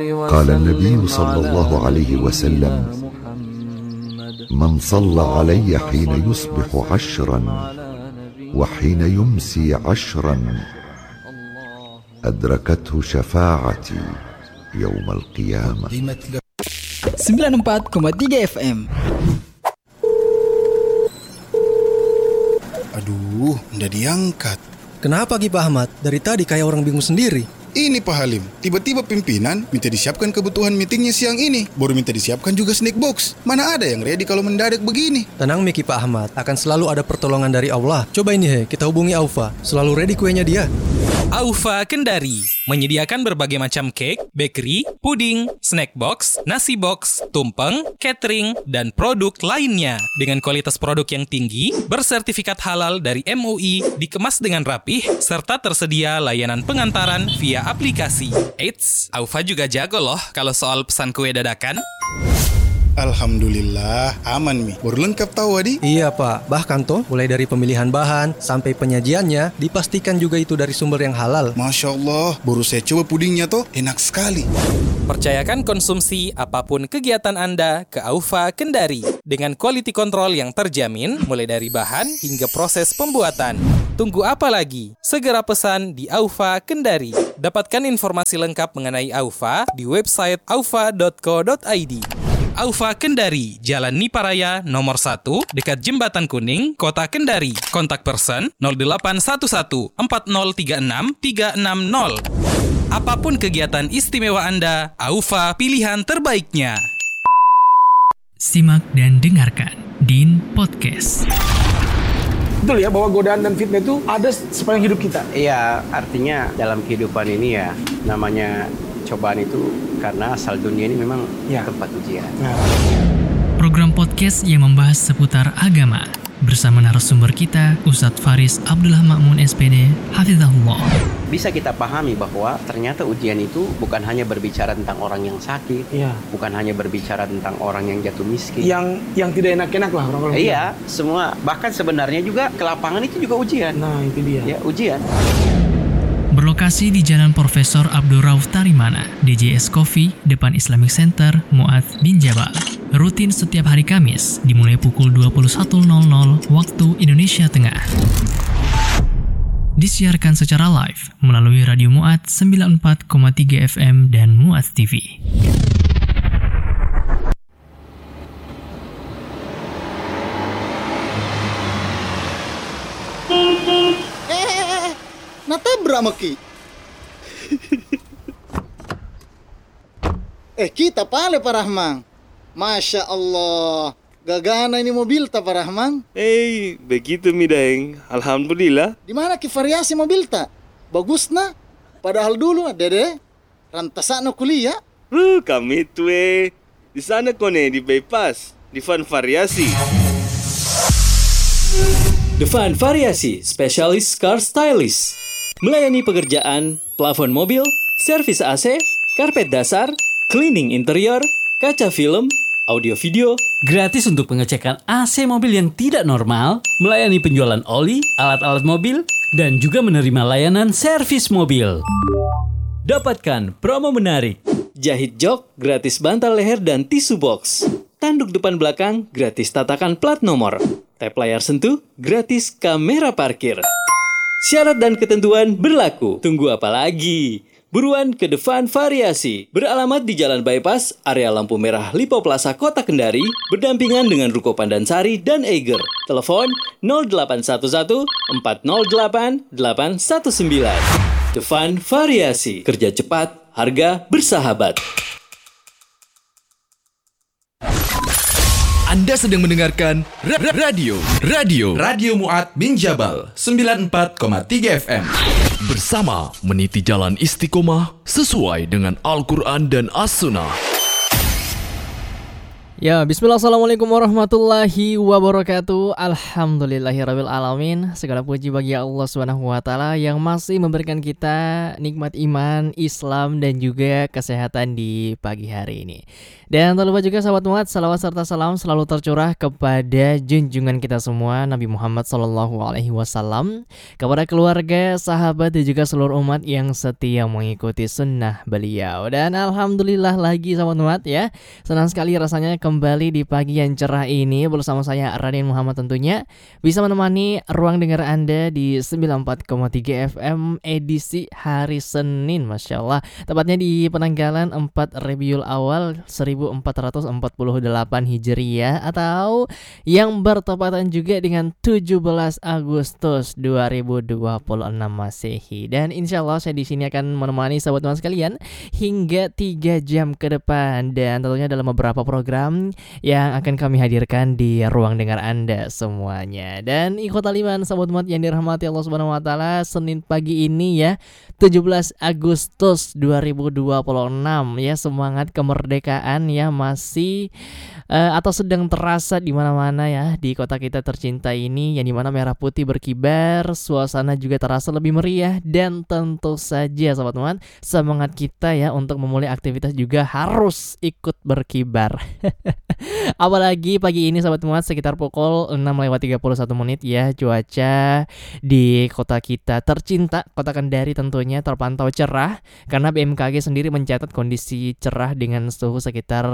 قال النبي صلى الله عليه وسلم من صلى علي حين يصبح 10 وحين يمسي 10 أدركته شفاعتي يوم القيامة. 94,3 FM. Aduh, udah diangkat. Kenapa Ki Pak Ahmad? Dari tadi kayak orang bingung sendiri. Ini Pak Halim, tiba-tiba pimpinan minta disiapkan kebutuhan meetingnya siang ini. Baru minta disiapkan juga snack box. Mana ada yang ready kalau mendadak begini? Tenang Ki Pak Ahmad, akan selalu ada pertolongan dari Allah. Coba ini kita hubungi Aufa. Selalu ready kuenya dia. Aufa Kendari menyediakan berbagai macam cake, bakery, puding, snack box, nasi box, tumpeng, catering, dan produk lainnya. Dengan kualitas produk yang tinggi, bersertifikat halal dari MUI, dikemas dengan rapih, serta tersedia layanan pengantaran via aplikasi. Eits, Aufa juga jago loh kalau soal pesan kue dadakan. Alhamdulillah, aman Mi. Baru lengkap tahu Adi? Iya Pak, bahkan toh mulai dari pemilihan bahan sampai penyajiannya dipastikan juga itu dari sumber yang halal. Masya Allah, baru saya coba pudingnya toh, enak sekali. Percayakan konsumsi apapun kegiatan Anda ke Aufa Kendari dengan quality control yang terjamin mulai dari bahan hingga proses pembuatan. Tunggu apa lagi? Segera pesan di Aufa Kendari. Dapatkan informasi lengkap mengenai Aufa di website aufa.co.id. Aufa Kendari, Jalan Niparaya nomor 1, dekat Jembatan Kuning, Kota Kendari. Kontak person 0811 4036 360. Apapun kegiatan istimewa Anda, Aufa pilihan terbaiknya. Simak dan dengarkan Din Podcast. Betul ya bahwa godaan dan fitnah itu ada sepanjang hidup kita. Iya, artinya dalam kehidupan ini ya namanya cobaan itu karena asal dunia ini memang tempat ujian. Program podcast yang membahas seputar agama bersama narasumber kita Ustadz Faris Abdullah Ma'mun SPD Hafizahullah. Bisa kita pahami bahwa ternyata ujian itu bukan hanya berbicara tentang orang yang sakit, bukan hanya berbicara tentang orang yang jatuh miskin, yang tidak enak-enak lah orang-orang. Iya, semua bahkan sebenarnya juga ke lapangan itu juga ujian. Nah, itu dia. Ya, ujian. Berlokasi di Jalan Profesor Abdul Rauf Tarimana, DJS Coffee, depan Islamic Center, Mu'adz bin Jabal. Rutin setiap hari Kamis, dimulai pukul 21.00 waktu Indonesia Tengah. Disiarkan secara live melalui Radio Mu'adz 94,3 FM dan Mu'adz TV. Natabrak maki. Kita pale Pak Rahman. Masya Allah, gagana ini mobil ta Pak Rahman. Begitu mi Daeng. Alhamdulillah. Di mana ki variasi mobil ta? Bagus na. Padahal dulu Dede rantasana kuliah. Kami itu di sana kone di bypass, di Van Variasi. The Van Variasi, spesialis car stylist. Melayani pekerjaan, plafon mobil, servis AC, karpet dasar, cleaning interior, kaca film, audio video. Gratis untuk pengecekan AC mobil yang tidak normal, melayani penjualan oli, alat-alat mobil, dan juga menerima layanan servis mobil. Dapatkan promo menarik. Jahit jok, gratis bantal leher dan tisu box. Tanduk depan belakang, gratis tatakan plat nomor. Tap layar sentuh, gratis kamera parkir. Syarat dan ketentuan berlaku. Tunggu apa lagi? Buruan ke The Van Variasi. Beralamat di Jalan Bypass, area lampu merah Lipo Plaza Kota Kendari, berdampingan dengan Ruko Pandansari dan Eiger. Telepon 0811 408 819. The Van Variasi. Kerja cepat, harga bersahabat. Anda sedang mendengarkan Radio Mu'adz bin Jabal 94,3 FM. Bersama meniti jalan istiqomah sesuai dengan Al-Quran dan As-Sunnah. Ya, bismillah, assalamualaikum warahmatullahi wabarakatuh. Alhamdulillahirabbil alamin. Segala puji bagi Allah Subhanahu wa taala yang masih memberikan kita nikmat iman, Islam dan juga kesehatan di pagi hari ini. Dan tak lupa juga sahabat Muat, salawat serta salam selalu tercurah kepada junjungan kita semua Nabi Muhammad SAW, kepada keluarga, sahabat dan juga seluruh umat yang setia mengikuti sunnah beliau. Dan alhamdulillah lagi sahabat Muat ya, senang sekali rasanya kembali di pagi yang cerah ini bersama saya Raden Muhammad tentunya bisa menemani ruang dengar Anda di 94,3 FM edisi hari Senin, Masya Allah, tepatnya di penanggalan 4 Rabiul Awal 1448 Hijriah atau yang bertepatan juga dengan 17 Agustus 2026 Masehi. Dan insya Allah saya di sini akan menemani sahabat-sahabat sekalian hingga 3 jam ke depan, dan tentunya dalam beberapa program yang akan kami hadirkan di ruang dengar Anda semuanya. Dan ikhwatal iman sahabat-sahabat yang dirahmati Allah Subhanahu wa taala, Senin pagi ini ya 17 Agustus 2026 ya, semangat kemerdekaan ya masih atau sedang terasa di mana-mana ya di kota kita tercinta ini, yang dimana merah putih berkibar, suasana juga terasa lebih meriah, dan tentu saja sahabat teman, semangat kita ya untuk memulai aktivitas juga harus ikut berkibar. Apalagi pagi ini sahabat teman sekitar pukul 6:31 ya, cuaca di kota kita tercinta, kota Kendari tentunya terpantau cerah karena BMKG sendiri mencatat kondisi cerah dengan suhu sekitar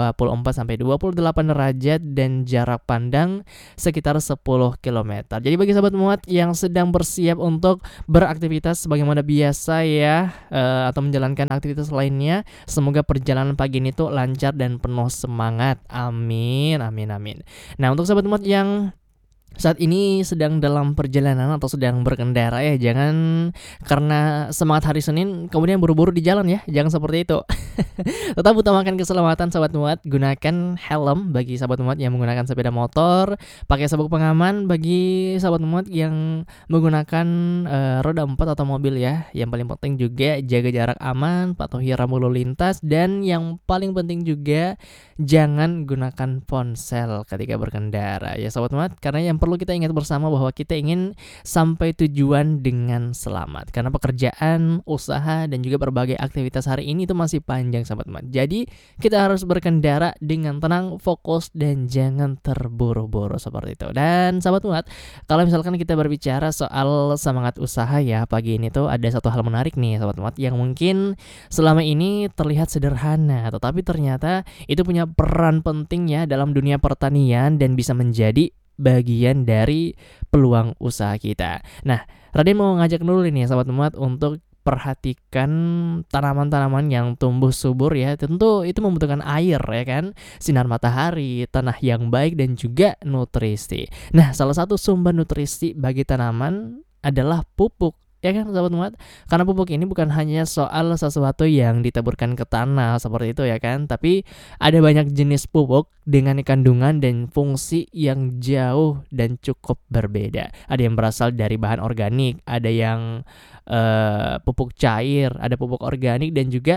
24-28 derajat dan jarak pandang sekitar 10 km. Jadi bagi sahabat muat yang sedang bersiap untuk beraktivitas sebagaimana biasa ya, atau menjalankan aktivitas lainnya, semoga perjalanan pagi ini tuh lancar dan penuh semangat. Amin, amin, amin. Nah, untuk sahabat muat yang saat ini sedang dalam perjalanan atau sedang berkendara ya, jangan karena semangat hari Senin kemudian buru-buru di jalan ya, jangan seperti itu. Tetap utamakan keselamatan sahabat muat, gunakan helm bagi sahabat muat yang menggunakan sepeda motor, pakai sabuk pengaman bagi sahabat muat yang menggunakan roda 4 atau mobil ya. Yang paling penting juga jaga jarak aman, patuhi rambu lalu lintas, dan yang paling penting juga jangan gunakan ponsel ketika berkendara ya sahabat muat, karena yang perlu kita ingat bersama bahwa kita ingin sampai tujuan dengan selamat, karena pekerjaan, usaha dan juga berbagai aktivitas hari ini itu masih panjang sahabat teman. Jadi kita harus berkendara dengan tenang, fokus dan jangan terburu-buru seperti itu. Dan sahabat teman, kalau misalkan kita berbicara soal semangat usaha ya, pagi ini tuh ada satu hal menarik nih sahabat teman yang mungkin selama ini terlihat sederhana, tetapi ternyata itu punya peran penting ya dalam dunia pertanian dan bisa menjadi bagian dari peluang usaha kita. Nah, Raden mau ngajak dulu nih sahabat muat untuk perhatikan tanaman-tanaman yang tumbuh subur ya. Tentu itu membutuhkan air ya kan, sinar matahari, tanah yang baik dan juga nutrisi. Nah, salah satu sumber nutrisi bagi tanaman adalah pupuk. Ya kan sahabat muat, karena pupuk ini bukan hanya soal sesuatu yang ditaburkan ke tanah seperti itu ya kan, tapi ada banyak jenis pupuk dengan kandungan dan fungsi yang jauh dan cukup berbeda. Ada yang berasal dari bahan organik, ada yang pupuk cair, ada pupuk organik, dan juga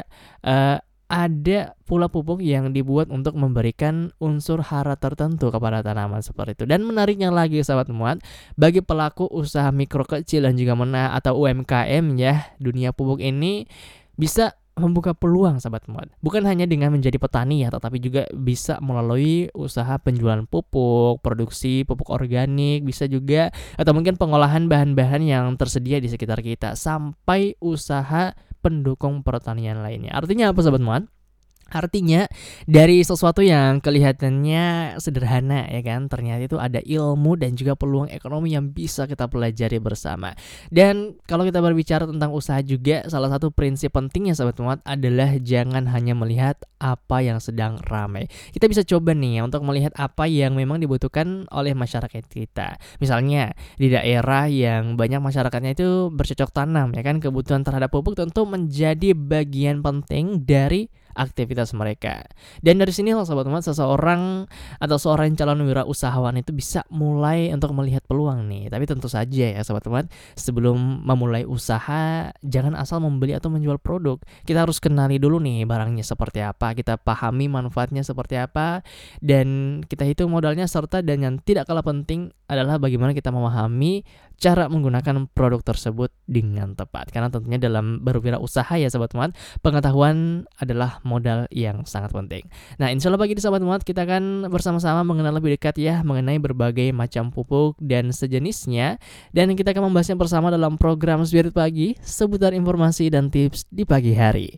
ada pula pupuk yang dibuat untuk memberikan unsur hara tertentu kepada tanaman seperti itu. Dan menariknya lagi sahabat muat, bagi pelaku usaha mikro kecil dan juga menengah atau UMKM ya, dunia pupuk ini bisa membuka peluang sahabat muat. Bukan hanya dengan menjadi petani ya, tetapi juga bisa melalui usaha penjualan pupuk, produksi pupuk organik, bisa juga atau mungkin pengolahan bahan-bahan yang tersedia di sekitar kita, sampai usaha pendukung pertanian lainnya. Artinya apa sahabat muat? Artinya dari sesuatu yang kelihatannya sederhana ya kan, ternyata itu ada ilmu dan juga peluang ekonomi yang bisa kita pelajari bersama. Dan kalau kita berbicara tentang usaha juga, salah satu prinsip pentingnya sahabat muat adalah jangan hanya melihat apa yang sedang ramai. Kita bisa coba nih untuk melihat apa yang memang dibutuhkan oleh masyarakat kita. Misalnya di daerah yang banyak masyarakatnya itu bercocok tanam ya kan, kebutuhan terhadap pupuk tentu menjadi bagian penting dari aktivitas aktivitas mereka. Dan dari sini sahabat Muat, seseorang atau seorang calon wirausahawan itu bisa mulai untuk melihat peluang nih. Tapi tentu saja ya sahabat Muat, sebelum memulai usaha jangan asal membeli atau menjual produk. Kita harus kenali dulu nih barangnya seperti apa, kita pahami manfaatnya seperti apa, dan kita hitung modalnya, serta dan yang tidak kalah penting adalah bagaimana kita memahami cara menggunakan produk tersebut dengan tepat. Karena tentunya dalam berwirausaha ya sahabat Muat, pengetahuan adalah modal yang sangat penting. Nah, insya Allah pagi di sahabat Muat, kita akan bersama-sama mengenal lebih dekat ya mengenai berbagai macam pupuk dan sejenisnya. Dan kita akan membahasnya bersama dalam program Spirit Pagi, seputar informasi dan tips di pagi hari.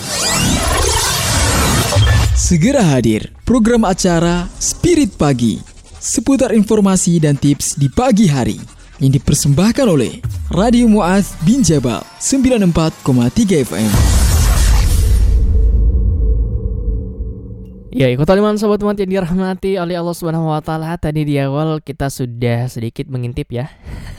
Segera hadir program acara Spirit Pagi, seputar informasi dan tips di pagi hari, yang dipersembahkan oleh Radio Mu'adz bin Jabal 94,3 FM. Ya, ikut taliman sobat Mu'adz yang dirahmati oleh Allah Subhanahu wa taala. Tadi di awal kita sudah sedikit mengintip ya.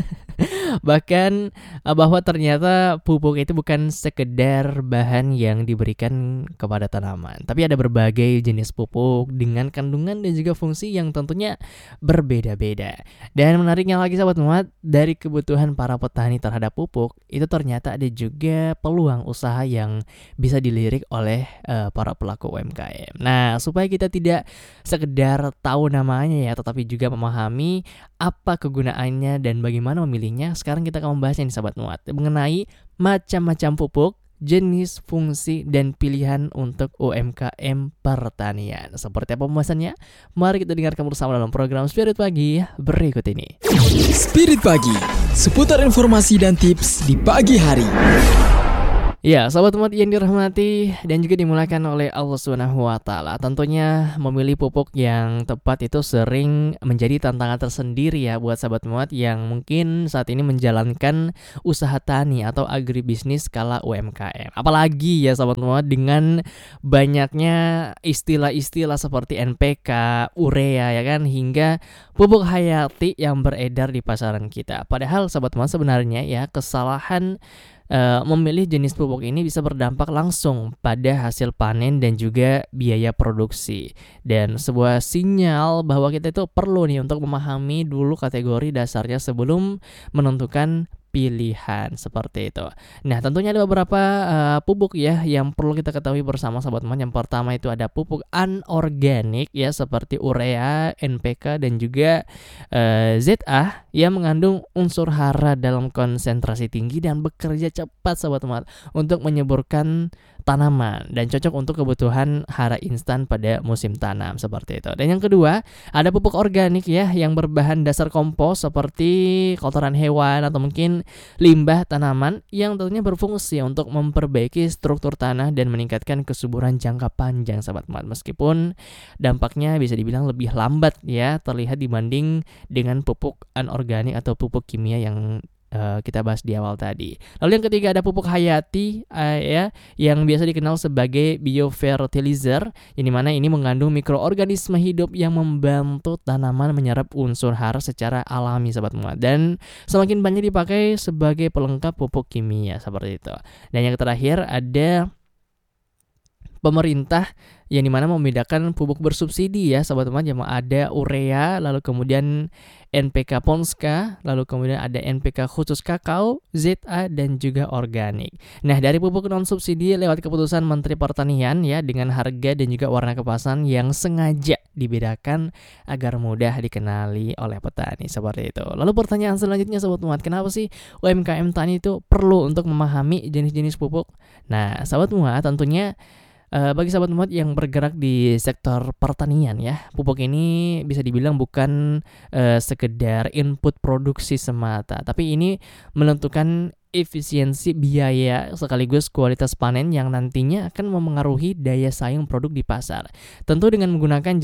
Bahkan bahwa ternyata pupuk itu bukan sekedar bahan yang diberikan kepada tanaman, tapi ada berbagai jenis pupuk dengan kandungan dan juga fungsi yang tentunya berbeda-beda. Dan menariknya lagi sahabat Muat, dari kebutuhan para petani terhadap pupuk itu ternyata ada juga peluang usaha yang bisa dilirik oleh para pelaku UMKM. Nah, supaya kita tidak sekedar tahu namanya ya, tetapi juga memahami apa kegunaannya dan bagaimana memilihnya, sekarang kita akan membahasnya nih sahabat Muat, mengenai macam-macam pupuk, jenis, fungsi, dan pilihan untuk UMKM pertanian. Seperti apa pembahasannya? Mari kita dengarkan bersama dalam program Spirit Pagi berikut ini. Spirit Pagi, seputar informasi dan tips di pagi hari. Ya, sahabat umat yang dirahmati dan juga dimuliakan oleh Allah Subhanahu wa taala. Tentunya memilih pupuk yang tepat itu sering menjadi tantangan tersendiri ya buat sahabat umat yang mungkin saat ini menjalankan usaha tani atau agribisnis skala UMKM. Apalagi ya sahabat umat dengan banyaknya istilah-istilah seperti NPK, urea ya kan, hingga pupuk hayati yang beredar di pasaran kita. Padahal sahabat umat sebenarnya ya kesalahan memilih jenis pupuk ini bisa berdampak langsung pada hasil panen dan juga biaya produksi. Dan sebuah sinyal bahwa kita itu perlu nih untuk memahami dulu kategori dasarnya sebelum menentukan pilihan seperti itu. Nah, tentunya ada beberapa pupuk ya yang perlu kita ketahui bersama sahabat teman. Yang pertama itu ada pupuk anorganik ya seperti urea, NPK dan juga ZA yang mengandung unsur hara dalam konsentrasi tinggi dan bekerja cepat sahabat teman untuk menyuburkan tanaman dan cocok untuk kebutuhan hara instan pada musim tanam seperti itu. Dan yang kedua, ada pupuk organik ya yang berbahan dasar kompos seperti kotoran hewan atau mungkin limbah tanaman yang tentunya berfungsi untuk memperbaiki struktur tanah dan meningkatkan kesuburan jangka panjang sahabat mat. Meskipun dampaknya bisa dibilang lebih lambat ya terlihat dibanding dengan pupuk anorganik atau pupuk kimia yang kita bahas di awal tadi. Lalu yang ketiga ada pupuk hayati ya yang biasa dikenal sebagai biofertilizer, yang dimana ini mengandung mikroorganisme hidup yang membantu tanaman menyerap unsur hara secara alami sahabat muat, dan semakin banyak dipakai sebagai pelengkap pupuk kimia seperti itu. Dan yang terakhir ada pemerintah yang dimana membedakan pupuk bersubsidi ya sahabat teman, yang ada urea, lalu kemudian NPK Ponska, lalu kemudian ada NPK khusus kakao, ZA dan juga organik. Nah, dari pupuk non subsidi lewat keputusan Menteri Pertanian ya dengan harga dan juga warna kemasan yang sengaja dibedakan agar mudah dikenali oleh petani seperti itu. Lalu pertanyaan selanjutnya sahabat muat, kenapa sih UMKM tani itu perlu untuk memahami jenis-jenis pupuk? Nah, sahabat muat tentunya bagi sahabat muat yang bergerak di sektor pertanian ya, pupuk ini bisa dibilang bukan sekedar input produksi semata, tapi ini menentukan efisiensi biaya sekaligus kualitas panen yang nantinya akan memengaruhi daya saing produk di pasar. Tentu dengan menggunakan jenis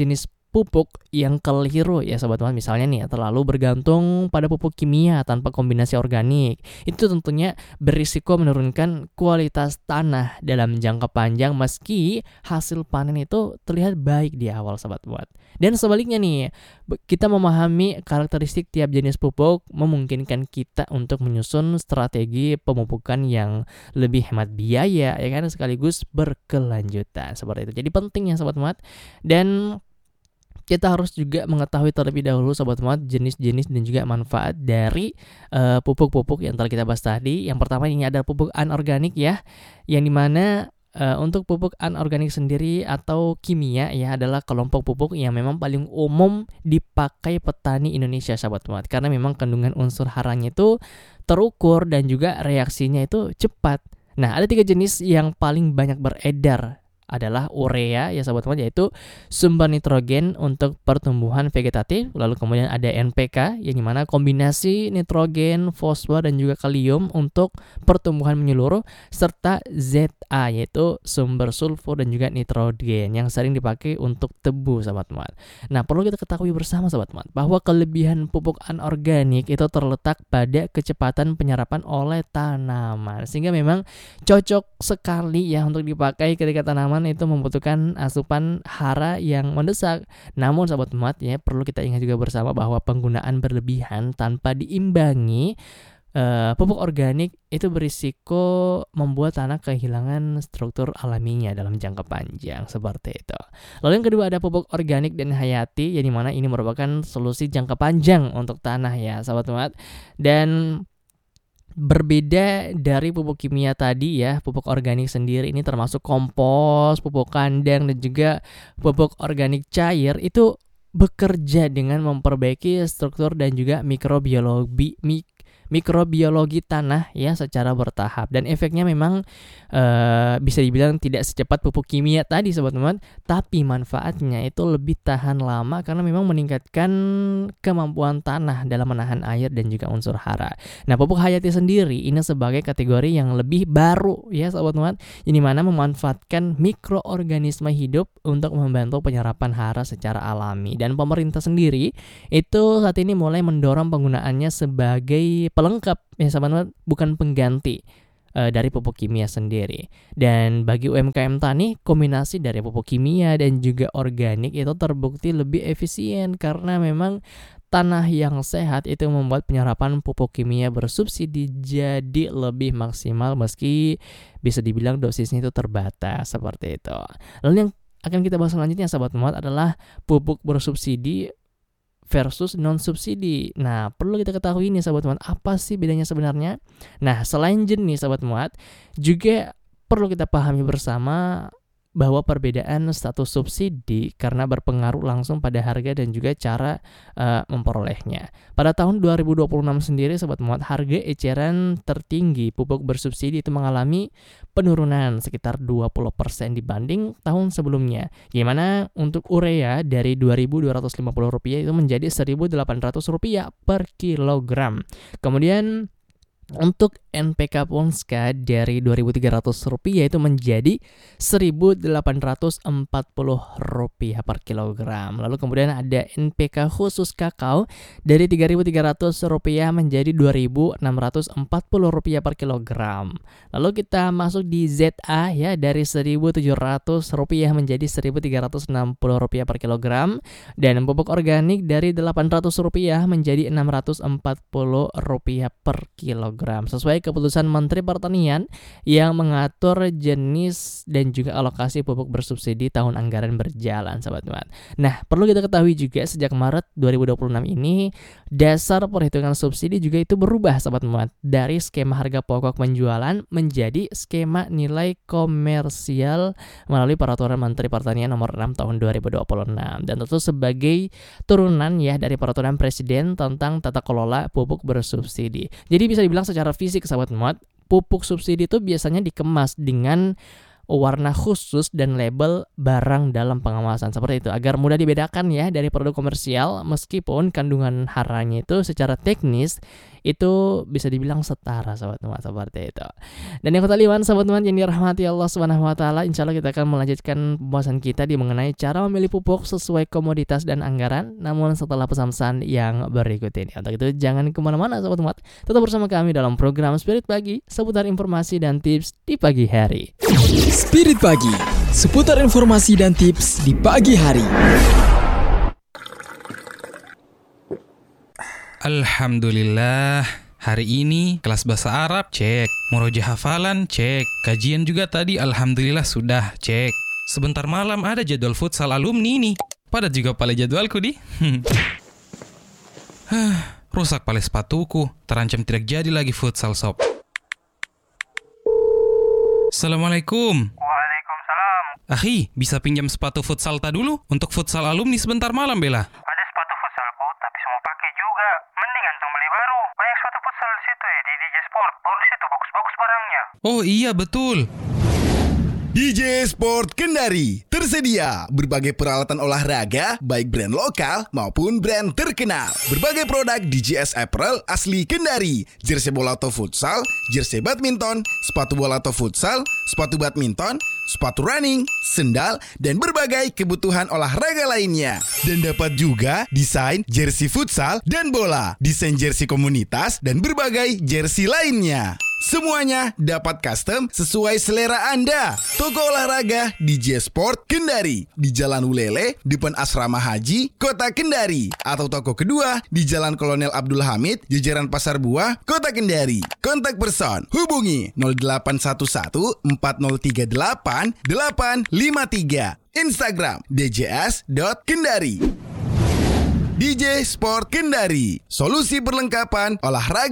pupuk yang keliru ya sobat muat, misalnya nih terlalu bergantung pada pupuk kimia tanpa kombinasi organik, itu tentunya berisiko menurunkan kualitas tanah dalam jangka panjang meski hasil panen itu terlihat baik di awal sobat muat. Dan sebaliknya nih, kita memahami karakteristik tiap jenis pupuk memungkinkan kita untuk menyusun strategi pemupukan yang lebih hemat biaya ya kan, sekaligus berkelanjutan seperti itu. Jadi penting ya sobat muat. Dan kita harus juga mengetahui terlebih dahulu sobat muat jenis-jenis dan juga manfaat dari pupuk-pupuk yang telah kita bahas tadi. Yang pertama ini ada pupuk anorganik ya, yang dimana untuk pupuk anorganik sendiri atau kimia ya adalah kelompok pupuk yang memang paling umum dipakai petani Indonesia sobat muat, karena memang kandungan unsur haranya itu terukur dan juga reaksinya itu cepat. Nah, ada 3 jenis yang paling banyak beredar adalah urea ya sobat teman, yaitu sumber nitrogen untuk pertumbuhan vegetatif. Lalu kemudian ada NPK yang dimana kombinasi nitrogen, fosfor dan juga kalium untuk pertumbuhan menyeluruh, serta ZA yaitu sumber sulfur dan juga nitrogen yang sering dipakai untuk tebu sobat teman. Nah, perlu kita ketahui bersama sobat teman bahwa kelebihan pupuk anorganik itu terletak pada kecepatan penyerapan oleh tanaman, sehingga memang cocok sekali ya untuk dipakai ketika tanaman itu membutuhkan asupan hara yang mendesak. Namun sobat muat ya, perlu kita ingat juga bersama bahwa penggunaan berlebihan tanpa diimbangi pupuk organik itu berisiko membuat tanah kehilangan struktur alaminya dalam jangka panjang seperti itu. Lalu yang kedua ada pupuk organik dan hayati, yang dimana ini merupakan solusi jangka panjang untuk tanah ya sobat muat. Dan berbeda dari pupuk kimia tadi ya, pupuk organik sendiri ini termasuk kompos, pupuk kandang dan juga pupuk organik cair itu bekerja dengan memperbaiki struktur dan juga mikrobiologi tanah ya secara bertahap, dan efeknya memang bisa dibilang tidak secepat pupuk kimia tadi sobat teman, tapi manfaatnya itu lebih tahan lama karena memang meningkatkan kemampuan tanah dalam menahan air dan juga unsur hara. Nah, pupuk hayati sendiri ini sebagai kategori yang lebih baru ya sobat teman, ini mana memanfaatkan mikroorganisme hidup untuk membantu penyerapan hara secara alami, dan pemerintah sendiri itu saat ini mulai mendorong penggunaannya sebagai pelengkap ya sahabat, bukan pengganti dari pupuk kimia sendiri. Dan bagi UMKM tani, kombinasi dari pupuk kimia dan juga organik itu terbukti lebih efisien karena memang tanah yang sehat itu membuat penyerapan pupuk kimia bersubsidi jadi lebih maksimal meski bisa dibilang dosisnya itu terbatas seperti itu. Lalu yang akan kita bahas selanjutnya sahabat muat adalah pupuk bersubsidi versus non-subsidi. Nah, perlu kita ketahui nih sahabat muat, apa sih bedanya sebenarnya? Nah, selain jenis sahabat muat, juga perlu kita pahami bersama bahwa perbedaan status subsidi karena berpengaruh langsung pada harga dan juga cara memperolehnya. Pada tahun 2026 sendiri sahabat muat, harga eceran tertinggi pupuk bersubsidi itu mengalami penurunan sekitar 20% dibanding tahun sebelumnya. Gimana untuk urea dari Rp2.250 itu menjadi Rp1.800 per kilogram. Kemudian untuk NPK Ponska dari Rp2.300 itu menjadi Rp1.840 per kilogram. Lalu kemudian ada NPK khusus kakao dari Rp3.300 menjadi Rp2.640 per kilogram. Lalu kita masuk di ZA ya, dari Rp1.700 menjadi Rp1.360 per kilogram, dan pupuk organik dari Rp800 menjadi Rp640 per kilogram. Sesuai keputusan Menteri Pertanian yang mengatur jenis dan juga alokasi pupuk bersubsidi tahun anggaran berjalan sahabat teman. Nah, perlu kita ketahui juga sejak Maret 2026 ini dasar perhitungan subsidi juga itu berubah sahabat teman, dari skema harga pokok penjualan menjadi skema nilai komersial melalui peraturan Menteri Pertanian nomor 6 tahun 2026, dan tentu sebagai turunan ya dari peraturan Presiden tentang tata kelola pupuk bersubsidi. Jadi bisa dibilang secara fisik sahabat muat, pupuk subsidi itu biasanya dikemas dengan warna khusus dan label barang dalam pengawasan seperti itu agar mudah dibedakan ya dari produk komersial, meskipun kandungan haranya itu secara teknis itu bisa dibilang setara sahabat Mu'adz seperti itu. Dan yang ke-5 sahabat Mu'adz yang dirahmati Allah Subhanahu wa taala, insyaallah kita akan melanjutkan pembahasan kita di mengenai cara memilih pupuk sesuai komoditas dan anggaran, namun setelah pesan-pesan yang berikut ini. Untuk itu jangan kemana-mana sahabat Mu'adz, tetap bersama kami dalam program Spirit Pagi seputar informasi dan tips di pagi hari. Spirit Pagi, seputar informasi dan tips di pagi hari. Alhamdulillah, hari ini kelas bahasa Arab cek, murojaah hafalan cek, kajian juga tadi alhamdulillah sudah cek. Sebentar malam ada jadwal futsal alumni nih. Padat juga pala jadwalku di. Rusak pala sepatuku, terancam tidak jadi lagi futsal sob. Assalamualaikum. Waalaikumsalam. Akhi, bisa pinjam sepatu futsal ta dulu untuk futsal alumni sebentar malam bela? Ada sepatu futsalku tapi semua pakai juga. Mending antum beli baru. Banyak sepatu futsal di situ ya di DJ Sport. Baru di situ bagus-bagus barangnya. Oh iya betul. DJ Sport Kendari tersedia berbagai peralatan olahraga baik brand lokal maupun brand terkenal. Berbagai produk DJS Apparel asli Kendari, jersey bola atau futsal, jersey badminton, sepatu bola atau futsal, sepatu badminton, sepatu running, sendal, dan berbagai kebutuhan olahraga lainnya. Dan dapat juga desain jersey futsal dan bola, desain jersey komunitas, dan berbagai jersey lainnya. Semuanya dapat custom sesuai selera Anda. Toko olahraga DJ Sport Kendari di Jalan Ulele, depan Asrama Haji, Kota Kendari. Atau toko kedua di Jalan Kolonel Abdul Hamid, jajaran Pasar Buah, Kota Kendari. Kontak person hubungi 0811 4038 853. Instagram djs.kendari. DJ Sport Kendari, solusi perlengkapan olahraga